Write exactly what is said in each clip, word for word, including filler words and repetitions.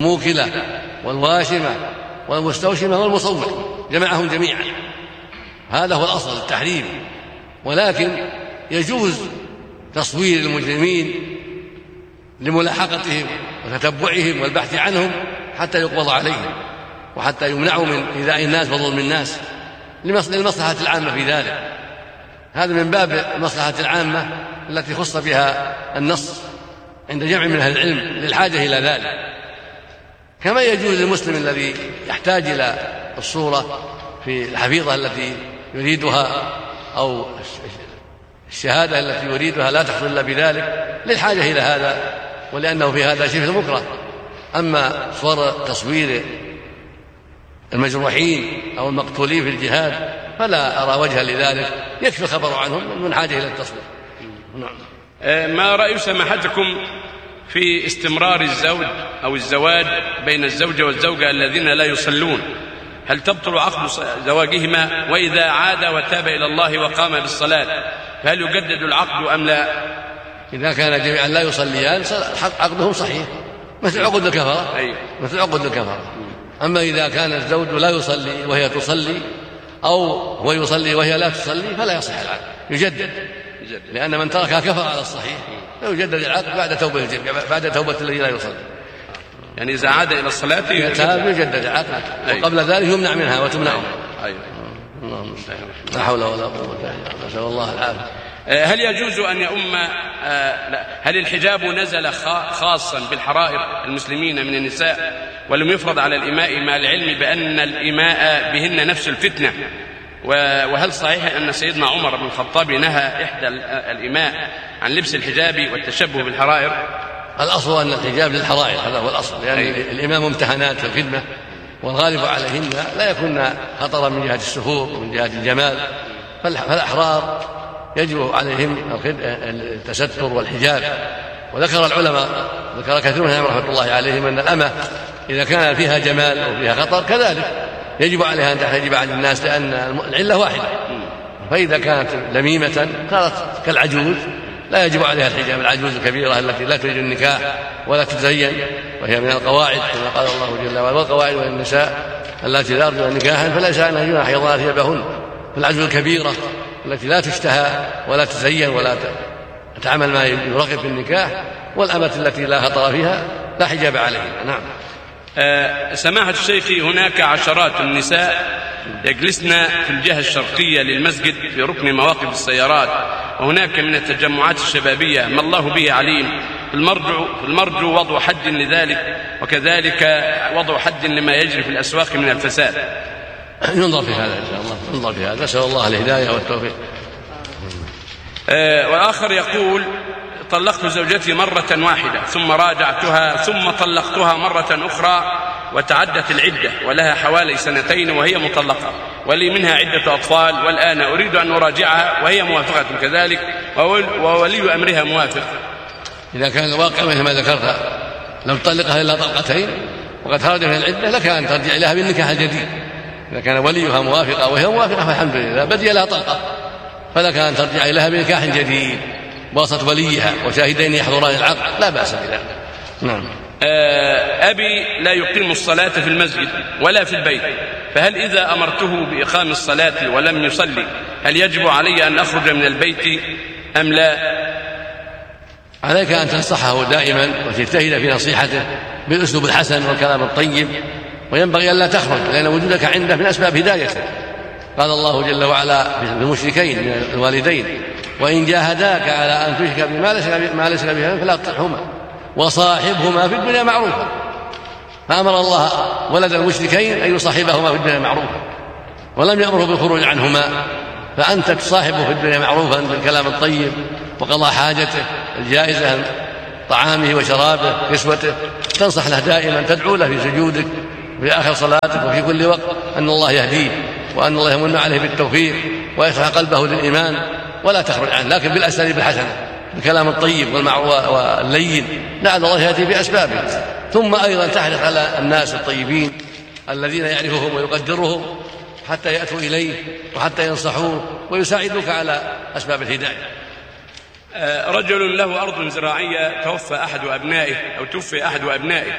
والموكلة والواشمة والمستوشمة والمصور، جمعهم جميعا. هذا هو الأصل التحريم، ولكن يجوز تصوير المجرمين لملاحقتهم وتتبعهم والبحث عنهم حتى يقبض عليهم، وحتى يمنعوا من إيذاء الناس وظلم الناس للمصلحة العامة في ذلك. هذا من باب المصلحة العامة التي خص بها النص عند جمع من أهل العلم للحاجة إلى ذلك. كما يجوز للمسلم الذي يحتاج إلى الصورة في الحفيظة التي يريدها أو الشهادة التي يريدها لا تحصل إلا بذلك للحاجة إلى هذا، ولأنه في هذا شبه مكره. أما صور تصوير المجروحين أو المقتولين في الجهاد فلا أرى وجها لذلك، يكفي الخبر عنهم من حاجة إلى التصوير. نعم. ما رأي سماحتكم في استمرار الزوج أو الزواج بين الزوجة والزوجة الذين لا يصلون؟ هل تبطل عقد زواجهما؟ وإذا عاد وتاب إلى الله وقام بالصلاة فهل يجدد العقد أم لا؟ إذا كان جميعا لا يصليان عقدهم صحيح، مثل عقد الكفارة. أيوة. مثل عقد الكفارة. أما إذا كان الزوج لا يصلي وهي تصلي، أو هو يصلي وهي لا تصلي، فلا يصح العقد، يجدد، لأن من تركها كفر على الصحيح، فيجدد العقد بعد توبة الجميع، بعد توبة الذي لا يصلي. يعني إذا عاد إلى الصلاة يتاب يجدد العقد، وقبل ذلك يمنع منها وتمنعه. أيوة. لا حول ولا قوة إلا بالله، نسأل الله العافية. هل يجوز أن يؤم لا هل الحجاب نزل خاصا بالحرائر المسلمين من النساء ولم يفرض على الإماء مع العلم بأن الإماء بهن نفس الفتنة؟ وهل صحيح أن سيدنا عمر بن الخطاب نهى إحدى الإماء عن لبس الحجاب والتشبه بالحرائر؟ الأصل أن الحجاب للحرائر، هذا هو الأصل، لأن يعني الإمام ممتحنات في الخدمة، والغالب عليهن لا يكون خطرا من جهة السفور ومن جهة الجمال، فالأحرار يجب عليهم التستر والحجاب. وذكر العلماء، ذكر كثير منهم رحمة الله عليهم أن الأمة إذا كان فيها جمال أو فيها خطر كذلك يجب عليها أن تحتجب عن الناس، لأن العلة واحدة. فإذا كانت لميمة صارت كالعجوز لا يجب عليها الحجاب، العجوز الكبيرة التي لا تريد النكاح ولا تتزين، وهي من القواعد كما قال الله جل وعلا: والقواعد من النساء التي لا يرجون نكاحا فليس عليهن جناح يضعن ثيابهن. فالعجوز الكبيرة التي لا تشتهى ولا تزين ولا تعمل ما يرغب في النكاح، والأمة التي لا خطر فيها لا حجاب عليها. نعم. أه سماحة الشيخ، هناك عشرات النساء يجلسن في الجهة الشرقية للمسجد في ركن مواقف السيارات، وهناك من التجمعات الشبابية ما الله به عليم، المرجو, المرجو وضع حد لذلك، وكذلك وضع حد لما يجري في الأسواق من الفساد. ينظر في هذا إن شاء الله، ينظر في هذا، نسأل الله الهداية والتوفيق. أه والآخر يقول: طلقت زوجتي مرة واحدة ثم راجعتها ثم طلقتها مرة أخرى وتعدت العدة ولها حوالي سنتين وهي مطلقة، ولي منها عدة أطفال، والآن أريد أن أراجعها وهي موافقة كذلك، وولي أمرها موافق. إذا كان الواقع مثل ما ذكرت، لو طلقها إلا طلقتين وقد خرج من العدة لك أن ترجع إليها بالنكاح الجديد. إذا كان وليها موافقة وهي موافقة فالحمد لله، بدي لها طلقة فلك أن ترجع إليها بنكاح جديد بواسطة وليها وشاهدين يحضران العقد، لا بأس بذلك. نعم. أبي لا يقيم الصلاة في المسجد ولا في البيت، فهل إذا أمرته بإقام الصلاة ولم يصلي هل يجب علي أن أخرج من البيت أم لا؟ عليك أن تنصحه دائما وتجتهد في نصيحته بالأسلوب الحسن والكلام الطيب، وينبغي أن لا تخرج، لأن وجودك عنده من أسباب هدايته. قال الله جل وعلا في المشركين من الوالدين: وإن جاهداك على أن تشرك بما ليس لك به فلا تطعهما وصاحبهما في الدنيا معروفا. فأمر الله ولد المشركين أن يصاحبهما في الدنيا معروفا، ولم يأمره بالخروج عنهما. فأنت تصاحبه في الدنيا معروفا بالكلام الطيب وقضاء حاجته الجائزة، طعامه وشرابه كسوته، تنصح له دائما، تدعو له في سجودك في آخر صلاتك وفي كل وقت أن الله يهديه وأن الله يمن عليه بالتوفيق ويفتح قلبه للإيمان، ولا تخرج عنه، لكن بالأساليب الحسنة، بالكلام الطيب واللين، لعل الله يأتي بأسبابه. ثم أيضا تحرص على الناس الطيبين الذين يعرفهم ويقدرهم حتى يأتوا إليه وحتى ينصحوه ويساعدوك على أسباب الهداية. رجل له أرض زراعية توفى أحد أبنائه أو توفي أحد أبنائه،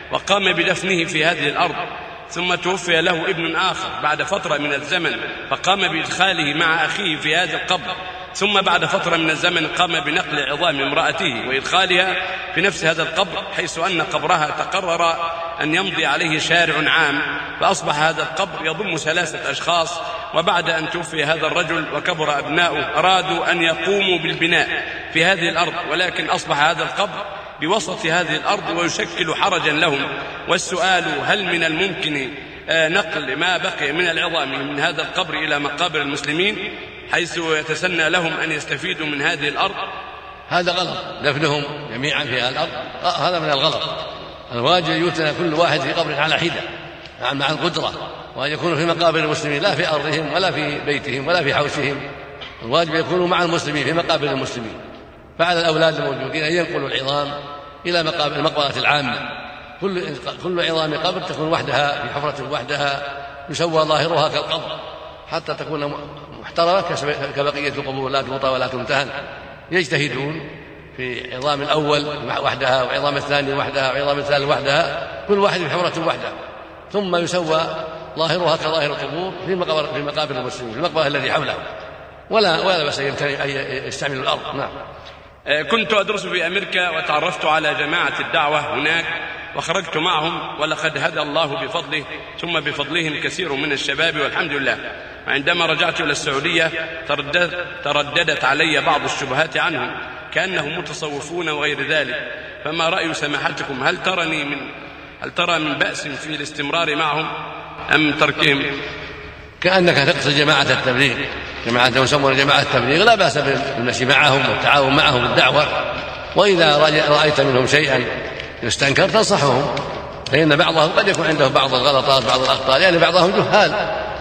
وقام بدفنه في هذه الأرض، ثم توفي له ابن آخر بعد فترة من الزمن فقام بإدخاله مع أخيه في هذا القبر، ثم بعد فترة من الزمن قام بنقل عظام امرأته وإدخالها في نفس هذا القبر، حيث أن قبرها تقرر أن يمضي عليه شارع عام، فأصبح هذا القبر يضم ثلاثة أشخاص. وبعد أن توفي هذا الرجل وكبر أبناؤه أرادوا أن يقوموا بالبناء في هذه الأرض، ولكن أصبح هذا القبر بوسط هذه الأرض ويشكل حرجا لهم. والسؤال: هل من الممكن نقل ما بقي من العظام من هذا القبر إلى مقابر المسلمين حيث يتسنى لهم أن يستفيدوا من هذه الأرض؟ هذا غلط، دفنهم جميعا في هذه الأرض هذا من الغلط. الواجب يوتنا كل واحد في قبر على حدة مع القدرة، وأن يكونوا في مقابر المسلمين لا في أرضهم ولا في بيتهم ولا في حوشهم. الواجب يكونوا مع المسلمين في مقابر المسلمين. فعلى الأولاد الموجودين أن ينقلوا العظام إلى مقابر المقبرة العامة. كل كل عظام قبر تكون وحدها في حفرة وحدها يسوى ظاهرها كالقبر حتى تكون محترمة كبقية القبور، لا توطى ولا تمتهن. يجتهدون في عظام الأول وحدها، وعظام الثاني وحدها، وعظام الثالث وحدها، كل واحد في حفرة وحدها، ثم يسوى ظاهرها كظاهر القبور في مقابر في مقابر المسلمين في المقبرة الذي حوله، ولا ولا بأس أن يستعملوا الأرض. نعم. كنت أدرس في أمريكا وتعرفت على جماعة الدعوة هناك وخرجت معهم، ولقد هدى الله بفضله ثم بفضلهم كثير من الشباب والحمد لله. وعندما رجعت إلى السعودية ترددت, ترددت علي بعض الشبهات عنهم كأنهم متصوفون وغير ذلك، فما رأي سماحتكم؟ هل ترني من هل ترى من بأس في الاستمرار معهم أم تركهم؟ كأنك تقصد جماعة التبليغ، جماعة يسمون جماعة التبليغ، لا بأس بالمشي معهم والتعاون معهم بالدعوة، وإذا رأيت منهم شيئا يستنكر تنصحهم، فإن بعضهم قد يكون عنده بعض الغلطات بعض الأخطاء، لأن بعضهم جهال،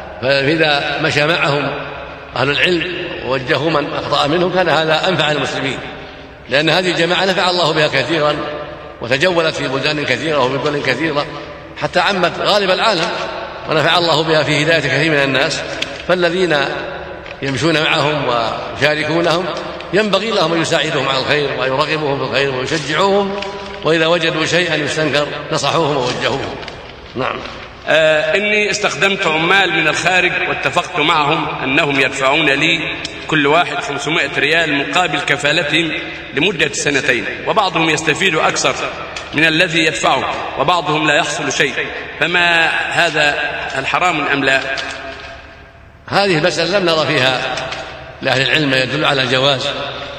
فإذا مشى معهم أهل العلم ووجهوا من أخطأ منهم كان هذا أنفع المسلمين، لأن هذه الجماعة نفع الله بها كثيرا وتجولت في بلدان كثيرة وفي دول كثيرة حتى عمت غالب العالم، ونفع الله بها في هداية كثير من الناس. فالذين يمشون معهم ويشاركونهم ينبغي لهم أن يساعدوهم على الخير ويرغبوهم في الخير ويشجعوهم، وإذا وجدوا شيئا يستنكر نصحوهم ووجهوهم. نعم. آه إني استخدمت عمال من الخارج واتفقت معهم أنهم يدفعون لي كل واحد خمسمائة ريال مقابل كفالتهم لمدة سنتين، وبعضهم يستفيد أكثر من الذي يدفعه وبعضهم لا يحصل شيء، فما هذا الحرام أم لا؟ هذه المسألة لم نرى فيها لأهل العلم يدل على الجواز،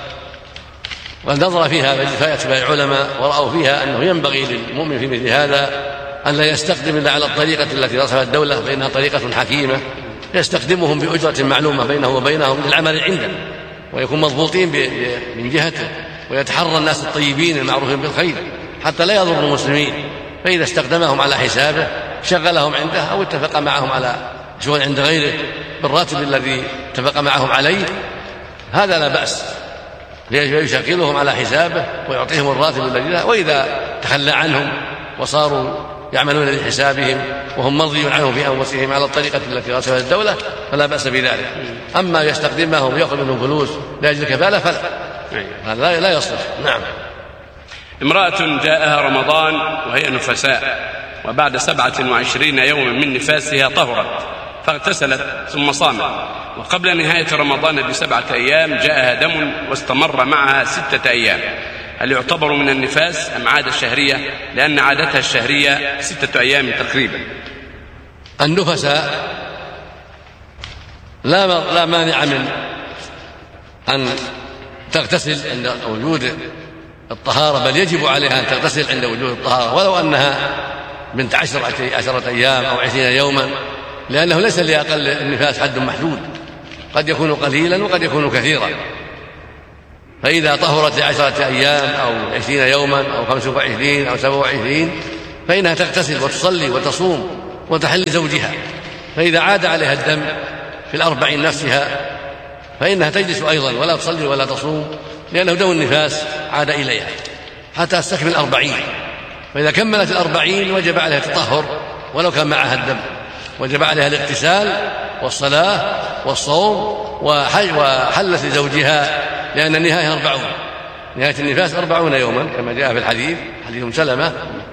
ونظر فيها فيتبع العلماء ورأوا فيها أنه ينبغي للمؤمن في مثل هذا أن لا يستخدم إلا على الطريقة التي رسمها الدولة، فإنها طريقة حكيمة يستخدمهم بأجرة معلومة بينه وبينهم للعمل عنده، ويكون مضبوطين من جهته، ويتحرى الناس الطيبين المعروفين بالخير حتى لا يضر المسلمين. فإذا استخدمهم على حسابه شغلهم عنده أو اتفق معهم على شغل عند غيره بالراتب الذي اتفق معهم عليه، هذا لا بأس، فيشغلهم على حسابه ويعطيهم الراتب الذي له. وإذا تخلى عنهم وصاروا يعملون لحسابهم وهم مرضي عنهم في أنفسهم على الطريقة التي رسمها الدولة فلا بأس بذلك. أما يستخدمهم ويأخذ منهم فلوس لأجل الكفالة فلا، هذا لا يصلح. نعم. امرأة جاءها رمضان وهي نفساء، وبعد سبعة وعشرين يوما من نفاسها طهرت فاغتسلت ثم صامت، وقبل نهاية رمضان بسبعة أيام جاءها دم واستمر معها ستة أيام، هل يعتبر من النفاس أم عادة شهرية؟ لأن عادتها الشهرية ستة أيام تقريبا. النفساء لا لا مانع من أن تغتسل عند وجود الطهارة، بل يجب عليها أن تغتسل عند وجود الطهارة ولو أنها بنت عشرة, عشرة أيام أو عشرين يوما، لأنه ليس لأقل النفاس حد محدود، قد يكون قليلا وقد يكون كثيرا. فإذا طهرت لعشرة أيام أو عشرين يوما أو خمسة وعشرين أو سبعة وعشرين فإنها تغتسل وتصلي وتصوم وتحل زوجها. فإذا عاد عليها الدم في الأربعين نفسها فإنها تجلس أيضا ولا تصلي ولا تصوم، لأنه دم النفاس عاد إليها حتى تستكمل الأربعين. فإذا كملت الأربعين وجب عليها التطهر ولو كان معها الدم، وجب عليها الاغتسال والصلاة والصوم وحلت لزوجها، لأن النهاية أربعون، نهاية النفاس أربعون يوما كما جاء في الحديث حديث سلمة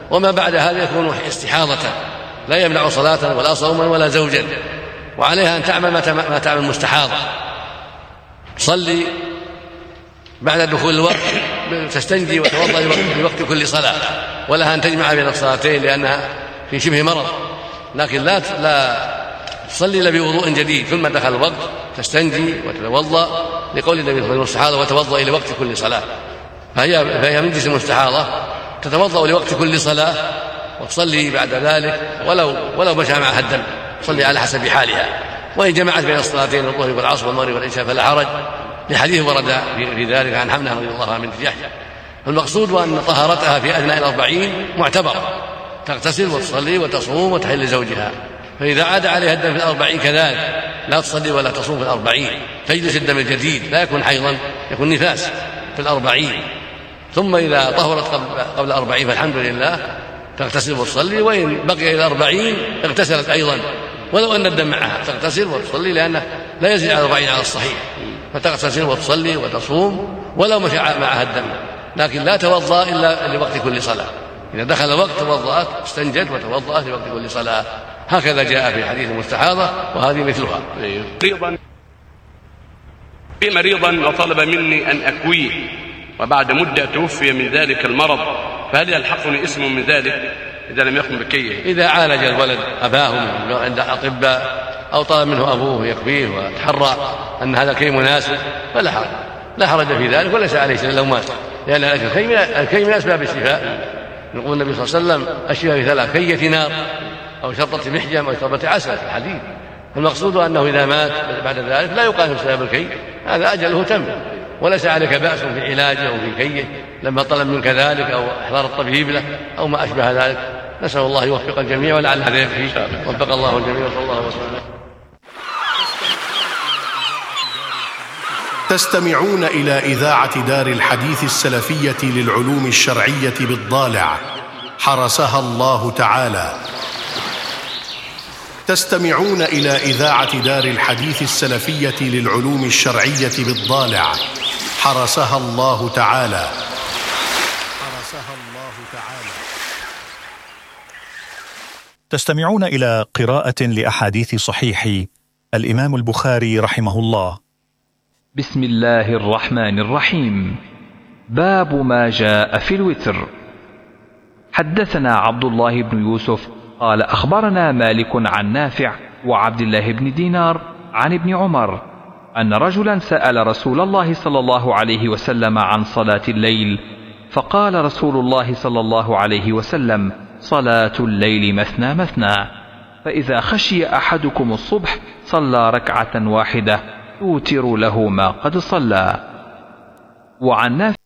وما بعد هذا يكون استحاضة لا يمنع صلاة ولا صوما ولا زوجا، وعليها أن تعمل ما تعمل مستحاضة، تصلي بعد دخول الوقت تستنجي وتوضأ لوقت كل صلاة، ولها أن تجمع بين الصلاتين لأنها في شبه مرض، لكن لا لا تصلي إلا بوضوء جديد ثم دخل الوقت تستنجي وتتوضأ لقول النبي صلى الله عليه وسلم المستحاضة وتوضأ لوقت كل صلاة، فهي فهي من جنس المستحاضة تتوضأ لوقت كل صلاة وتصلي بعد ذلك ولو ولو مشى معها الدم، تصلي على حسب حالها، وإن جمعت بين الصلاتين الظهر والعصر والمغرب والعشاء فلا حرج، لحديث ورد في ذلك عن حمنة رضي الله عنها من جحش. المقصود أن طهارتها في أثناء الأربعين معتبرة، تغتسل وتصلي وتصوم وتحل زوجها، فإذا عاد عليها الدم في الأربعين كذلك لا تصلي ولا تصوم في الأربعين، تجلس الدم الجديد لا يكون حيضا، يكون نفاس في الأربعين، ثم إذا طهرت قبل الأربعين فالحمد لله تغتسل وتصلي، وإن بقي إلى الأربعين اغتسلت أيضا ولو أن الدم معها، تغتسل وتصلي لأنه لا يزيد على الأربعين على الصحيح، فتغتسل وتصلي وتصوم ولو مشى معها الدم، لكن لا توضأ إلا لوقت كل صلاة، إذا دخل الوقت توضأت استنجت وتوضأت لوقت كل صلاة، هكذا جاء في حديث المستحاضة وهذه مثلها. مريضا مريضا وطلب مني أن أكويه، وبعد مدة توفي من ذلك المرض، فهل يلحقني اسم من ذلك إذا لم يقم بكيه؟ إذا عالج الولد أباه عند أطباء أو طلب منه أبوه يكفيه وتحرى أن هذا الكي مناسب فلا حرج، لا حرج في ذلك وليس عليه شيء لو مات، لأن الكي من أسباب الشفاء، يقول النبي صلى الله عليه وسلم الشفاء في ثلاث: كية نار أو شرطة محجم أو شرطة عسل في الحديث. المقصود أنه إذا مات بعد ذلك لا يقال بسبب الكي، هذا أجله تم وليس عليك بأس في علاجه أو في كيه لما طلب منك ذلك أو إحضار الطبيب له أو ما أشبه ذلك. نسأل الله يوفق الجميع ولعل هذا يكفي. وفق الله الجميع وصلى الله وسلم. تستمعون إلى إذاعة دار الحديث السلفية للعلوم الشرعية بالضالع حرسها الله تعالى. تستمعون إلى إذاعة دار الحديث السلفية للعلوم الشرعية بالضالع حرسها الله تعالى. حرسها الله تعالى. تستمعون إلى قراءة لأحاديث صحيح الإمام البخاري رحمه الله. بسم الله الرحمن الرحيم. باب ما جاء في الوتر. حدثنا عبد الله بن يوسف قال أخبرنا مالك عن نافع وعبد الله بن دينار عن ابن عمر أن رجلا سأل رسول الله صلى الله عليه وسلم عن صلاة الليل، فقال رسول الله صلى الله عليه وسلم: صلاة الليل مثنى مثنى، فإذا خشي أحدكم الصبح صلى ركعة واحدة توتر له ما قد صلى. وعن نافع